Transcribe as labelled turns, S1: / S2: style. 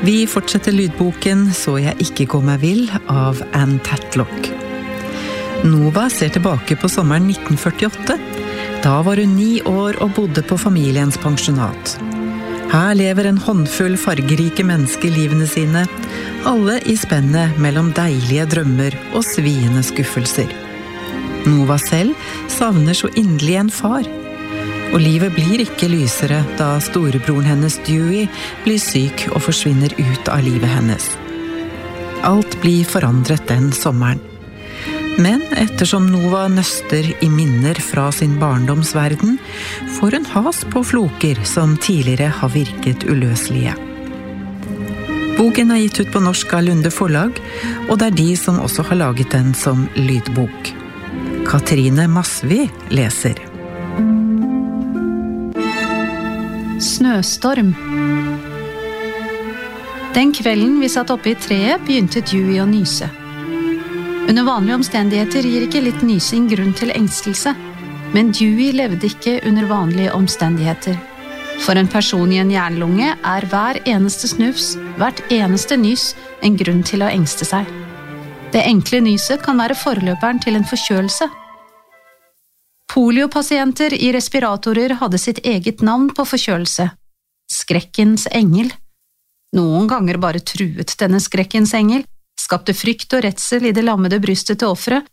S1: Vi fortsetter lydboken «Så jeg ikke går meg vill» av Anne Tatlock. Nova ser tilbake på sommeren 1948. Da var hun 9 år og bodde på familiens pensjonat. Her lever en håndfull fargerike mennesker livene sine, alle i spennet mellom deilige drømmer og sviende skuffelser. Nova selv savner så inderlig en far. Og livet blir ikke lysere da storebroren hennes Dewey blir syk og forsvinner ut av livet hennes. Alt blir forandret den sommeren. Men ettersom Nova nøster i minner fra sin barndomsverden, får hun has på floker som tidligere har virket uløselige. Boken er gitt ut på norsk av Lunde Forlag, og det er de som også har laget den som lydbok. Katrine Masvi leser.
S2: Snøstorm. Den kvelden vi satt oppe i treet, begynte Dewey å nyse. Under vanlige omstendigheter gir ikke litt nysing grunn til engstelse, men Dewey levde ikke under vanlige omstendigheter. For en person i en jernlunge er hver eneste snufs, hvert eneste nys, en grunn til å engste seg. Det enkle nyset kan være forløperen til en forkjølelse. Poliopasienter i respiratorer hadde sitt eget navn på forkjølelse. Skrekkens engel. Noen ganger bare truet denne skrekkens engel, skapte frykt og redsel i det lammede brystet til offeret,